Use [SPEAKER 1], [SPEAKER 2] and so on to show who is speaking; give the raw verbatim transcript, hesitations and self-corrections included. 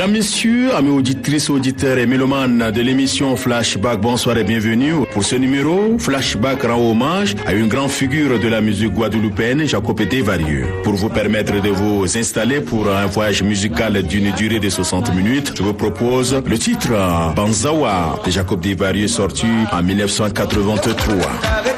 [SPEAKER 1] Mesdames, Messieurs, amis auditrices, auditeurs et mélomanes de l'émission Flashback, bonsoir et bienvenue. Pour ce numéro, Flashback rend hommage à une grande figure de la musique guadeloupéenne, Jacob Desvarieux. Pour vous permettre de vous installer pour un voyage musical d'une durée de soixante minutes, je vous propose le titre Banzawa de Jacob Desvarieux sorti en mille neuf cent quatre-vingt-trois.